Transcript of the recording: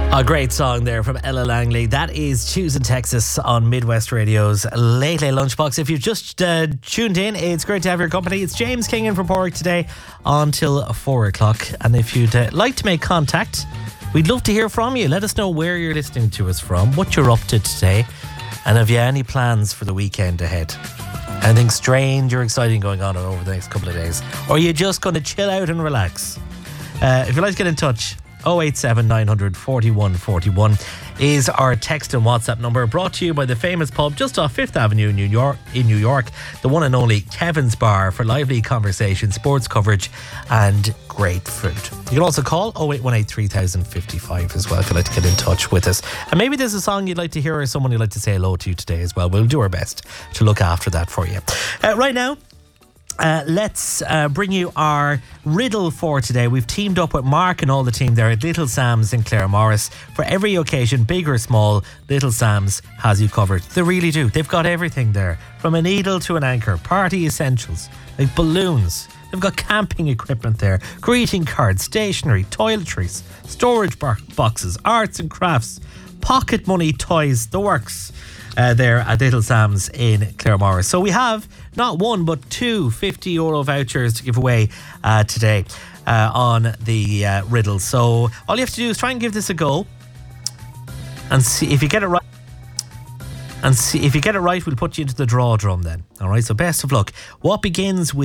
A great song there from Ella Langley. That is Choosing Texas on Midwest Radio's Late Late Lunchbox. If you've just tuned in, it's great to have your company. It's James King in from Porrick today until 4 o'clock. And if you'd like to make contact, we'd love to hear from you. Let us know where you're listening to us from, what you're up to today, and have you any plans for the weekend ahead? Anything strange or exciting going on over the next couple of days? Or are you just going to chill out and relax? If you'd like to get in touch, 087 900 41 41 is our text and WhatsApp number, brought to you by the famous pub just off 5th Avenue in New York, the one and only Kevin's Bar, for lively conversation, sports coverage and great food. You can also call 0818 3055 as well if you'd like to get in touch with us. And maybe there's a song you'd like to hear or someone you'd like to say hello to today as well. We'll do our best to look after that for you. Right now, let's bring you our riddle for today. We've teamed up with Mark and all the team there at Little Sam's in Claremorris. For every occasion, big or small, Little Sam's has you covered. They really do. They've got everything there, from a needle to an anchor, party essentials like balloons. They've got camping equipment there, greeting cards, stationery, toiletries, storage boxes, arts and crafts, pocket money, toys, the works. There at Little Sam's in Claremorris. So we have not one but two €50 vouchers to give away today on the riddle. So all you have to do is try and give this a go and see if you get it right. And see if you get it right, we'll put you into the draw drum then. All right, so best of luck. What begins with